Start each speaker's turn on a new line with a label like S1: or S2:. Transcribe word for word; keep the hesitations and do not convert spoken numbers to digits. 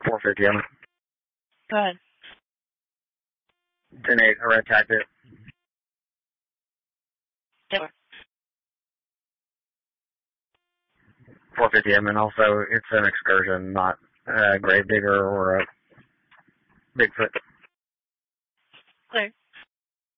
S1: four fifty M.
S2: Go ahead.
S1: ten eight, a red tag pit.
S2: Denver.
S1: four fifty M, and also it's an excursion, not a grave digger or a Bigfoot.
S2: Clear.